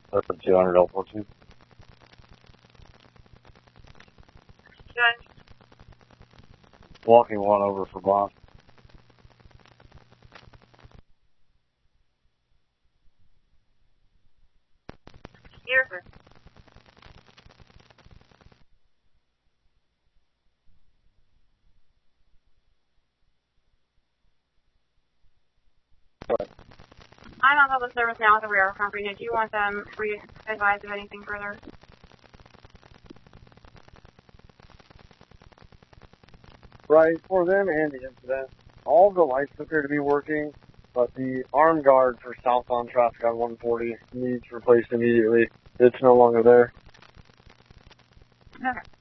That's a 200 L14. Good. Walking one over for boss. Here, sir. I'm on public service now with the railroad company. Do you want them re-advised of anything further? Right, for them and the incident, all the lights appear to be working, but the arm guard for southbound traffic on 140 needs replaced immediately. It's no longer there. Okay.